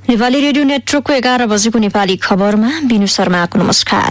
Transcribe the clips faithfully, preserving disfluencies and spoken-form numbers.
Nepali radio नेटवर्कको एघार बजेको नेपाली खबरमा बिनु शर्माको नमस्कार।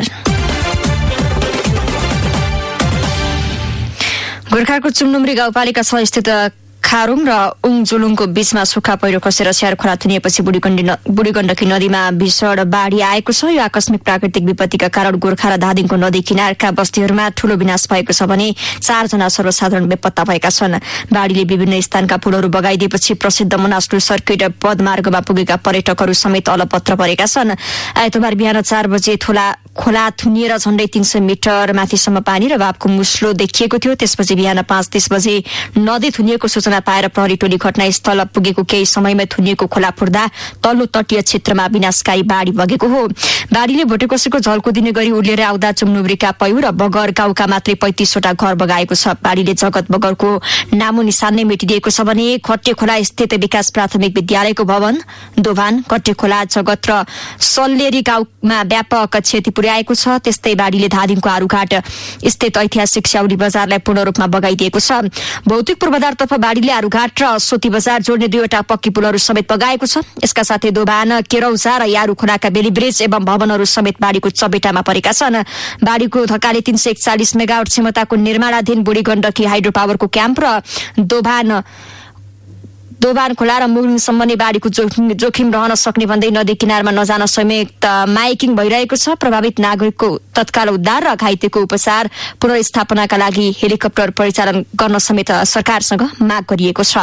गोर्खाको चुम्नुम्री गाउँपालिका छ स्थित खारुङ र उङजुलुङको बीचमा सुक्खा पहिरो खसेर स्याहार खोला थुनिएपछि बुढीगण्डकी नदीमा भीषण बाढ़ी आएको छ। यो आकस्मिक प्राकृतिक विपत्तिका कारण गोर्खा र धादिङको नदी किनारका बस्तीहरूमा ठूलो विनाश भएको छ भने चारजना सर्वसाधारण बेपत्ता भएका छन्। बाढ़ीले विभिन्न स्थानका पुलहरू बगाइदिएपछि प्रसिद्ध मनासलु सर्किट पदमार्गमा पुगेका पर्यटकहरू समेत अलपत्र परेका छन्। आइतबार बिहान चार बजे थोला खोला थुनिएर झण्डै तीन सय मिटर माथिसम्म पानी र भापको मुस्लो देखिएको थियो। त्यसपछि बिहान पाँच तीस बजे नदी थुनिएको सूचना पाएर प्रहरी टोली घटनास्थल पुगेको केही समयमै थुनिएको खोला फुर्दा तल्लो तटीय क्षेत्रमा विनाशकारी बाढ़ी बगेको हो। बाढ़ीले भोटेकोसीको झल्को दिने गरी उर्लिएर आउँदा चुम्नुब्रीका पयु र बगर गाउँका मात्रै पैंतीसवटा घर बगाएको छ। बाढ़ीले जगत बगरको नामो निशान नै मेटिदिएको छ भने कट्टे खोला स्थित विकास प्राथमिक विद्यालयको भवन, दोभान, कट्टे खोला, जगत र सल्लेरी गाउँमा व्यापक क्षति पुर्याएको छ। त्यस्तै बाढ़ीले धादिङको आरुघाट स्थित ऐतिहासिक स्याउरी बजारलाई पूर्ण रूपमा बगाइदिएको छ। भौतिक पूर्वाधारतर्फ बाढ़ीले आरुघाट र सोती बजार जोड्ने दुईवटा पक्की पुलहरू समेत बगाएको छ। यसका साथै दोभान, केरौजा र यारू खोलाका बेली ब्रिज एवं भवनहरू समेत बाढ़ीको चपेटामा परेका छन्। बाढ़ीको धक्काले तीन सय एकचालिस मेगावाट क्षमताको निर्माणाधीन बुढी गण्डकी हाइड्रो पावरको क्याम्प र दोभान दोभान खोला र मुगलिङसम्म नै बाढ़ीको जोखिम रहन सक्ने भन्दै नदी किनारमा नजान समेत माइकिङ भइरहेको छ। प्रभावित नागरिकको तत्काल उद्धार र घाइतेको उपचार पुनर्स्थापनाका लागि हेलिकप्टर परिचालन गर्न समेत सरकारसँग माग गरिएको छ।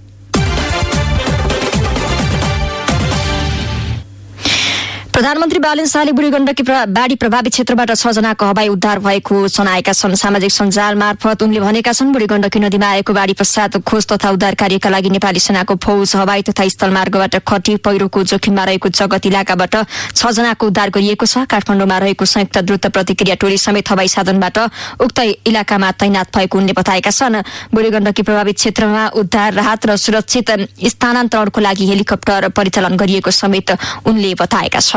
प्रधानमन्त्री बालेन शाहले बुढी गण्डकी बाढ़ी प्रभावित क्षेत्रबाट छ जनाको हवाई उद्धार भएको जनाएका छन्। सामाजिक सञ्जाल मार्फत उनले भनेका छन्, बुढी गण्डकी नदीमा आएको बाढ़ी पश्चात खोज तथा उद्धार कार्यका लागि नेपाली सेनाको फौज हवाई तथा स्थल मार्गबाट खटी पहिरोको जोखिममा रहेको जगत इलाकाबाट छ जनाको उद्धार गरिएको छ। काठमाडौँमा रहेको संयुक्त द्रुत प्रतिक्रिया टोली समेत हवाई साधनबाट उक्त इलाकामा तैनात भएको उनले बताएका छन्। बुढी गण्डकी प्रभावित क्षेत्रमा उद्धार, राहत र सुरक्षित स्थानान्तरणको लागि हेलिकप्टर परिचालन गरिएको समेत उनले बताएका छन्।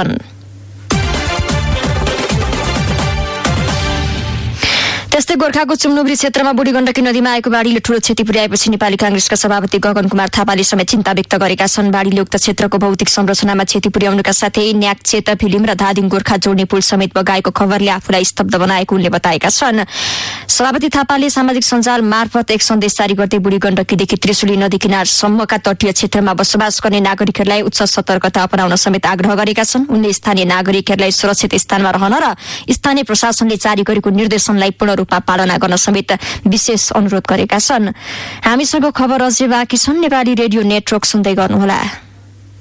त्यस्तै गोर्खाको चुम्नुब्री क्षेत्रमा बुढी गण्डकी नदीमा आएको बाढ़ीले ठूलो क्षति पुर्याएपछि नेपाली कांग्रेसका सभापति गगन कुमार थापाले समेत चिन्ता व्यक्त गरेका छन्। बाढ़ीले उक्त क्षेत्रको भौतिक संरचनामा क्षति पुर्याउनुका साथै न्याकचेत फिल्म र धादिङ गोर्खा जोड्ने पुल समेत बगाएको खबरले आफूलाई स्तब्ध बनाएको उनले बताएका छन्। सभापति थापाले सामाजिक सञ्जाल मार्फत एक सन्देश जारी गर्दै बुढी गण्डकीदेखि त्रिशुली नदी किनारसम्मका तटीय क्षेत्रमा बसोबास गर्ने नागरिकहरूलाई उच्च सतर्कता अपनाउन समेत आग्रह गरेका छन्। उनले स्थानीय नागरिकहरूलाई सुरक्षित स्थानमा रहन र स्थानीय प्रशासनले जारी गरेको निर्देशनलाई पूर्ण रूपमा पालना गर्न समेत विशेष अनुरोध गरेका छन्। हामीसँग खबर अझै बाँकी छन्। नेपाली रेडियो नेटवर्क सुन्दै गर्नुहोला।